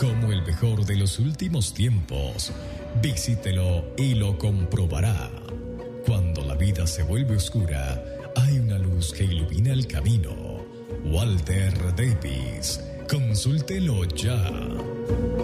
como el mejor de los últimos tiempos. Visítelo y lo comprobará. Cuando la vida se vuelve oscura, hay una luz que ilumina el camino. Walter Davis. Consúltelo ya.